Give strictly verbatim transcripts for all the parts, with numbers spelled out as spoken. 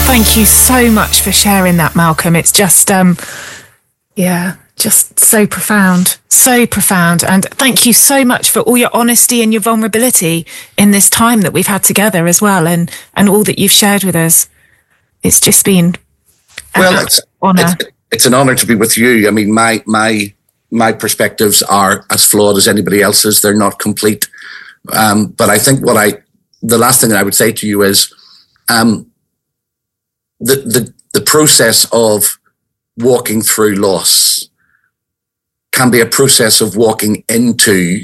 Thank you so much for sharing that, Malcolm. It's just, um, yeah, just so profound, so profound. And thank you so much for all your honesty and your vulnerability in this time that we've had together as well, and, and all that you've shared with us. It's just been an well, it's, honor. It's, it's an honor to be with you. I mean, my my my perspectives are as flawed as anybody else's. They're not complete. Um, but I think what I, the last thing that I would say to you is, um, the the the process of walking through loss can be a process of walking into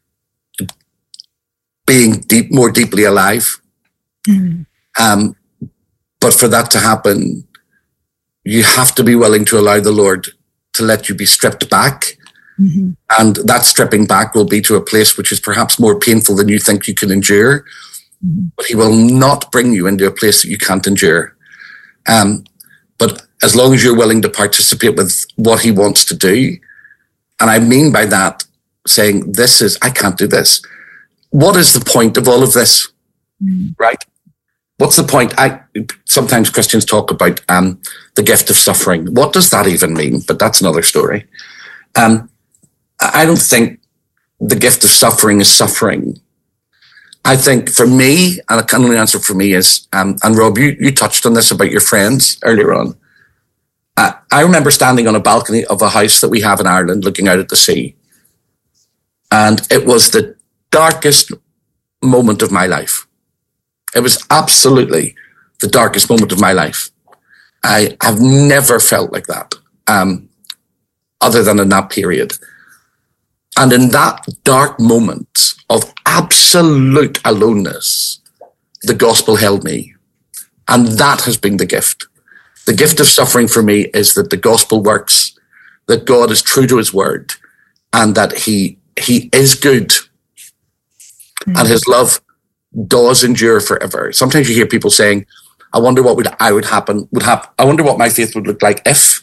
being deep, more deeply alive. Mm. Um, but for that to happen, you have to be willing to allow the Lord to let you be stripped back. Mm-hmm. And that stripping back will be to a place which is perhaps more painful than you think you can endure. Mm-hmm. But he will not bring you into a place that you can't endure. Um, but as long as you're willing to participate with what he wants to do, and I mean by that saying, this is, I can't do this. What is the point of all of this? Mm-hmm. Right? What's the point? I sometimes Christians talk about um, the gift of suffering. What does that even mean? But that's another story. Um, I don't think the gift of suffering is suffering. I think for me, and I can only answer for me, is, um, and Rob, you, you touched on this about your friends earlier on. Uh, I remember standing on a balcony of a house that we have in Ireland looking out at the sea. And it was the darkest moment of my life. It was absolutely the darkest moment of my life. I have never felt like that, um, other than in that period. And in that dark moment of absolute aloneness, the gospel held me. And that has been the gift. The gift of suffering for me is that the gospel works, that God is true to his word, and that he he is good. Mm-hmm. And his love does endure forever. Sometimes you hear people saying, I wonder what would I would happen, would happen. I wonder what my faith would look like if.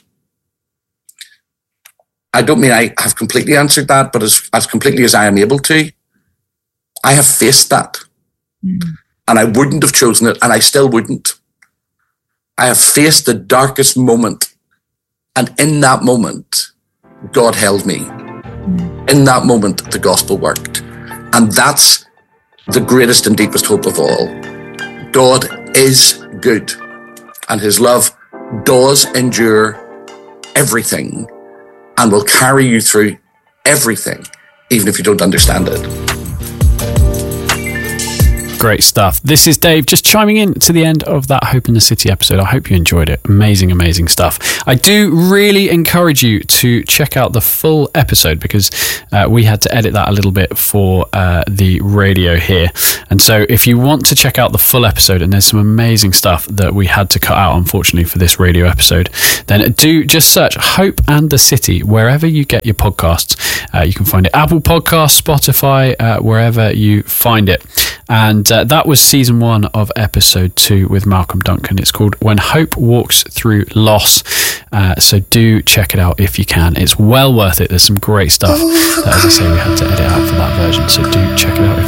I don't mean I have completely answered that, but as, as completely as I am able to, I have faced that. Mm-hmm. And I wouldn't have chosen it, and I still wouldn't. I have faced the darkest moment, and in that moment, God held me. Mm-hmm. In that moment, the gospel worked. And that's the greatest and deepest hope of all. God is good, and his love does endure everything and will carry you through everything, even if you don't understand it. Great stuff. This is Dave just chiming in to the end of that Hope in the City episode. I hope you enjoyed it. Amazing, amazing stuff. I do really encourage you to check out the full episode because uh, we had to edit that a little bit for uh, the radio here. And so if you want to check out the full episode, and there's some amazing stuff that we had to cut out, unfortunately, for this radio episode, then do just search Hope and the City wherever you get your podcasts. Uh, you can find it Apple Podcasts, Spotify, uh, wherever you find it. And uh, that was season one of episode two with Malcolm Duncan. It's called When Hope Walks Through Loss. Uh, so do check it out if you can. It's well worth it. There's some great stuff that, as I say, we had to edit out for that version. So do check it out if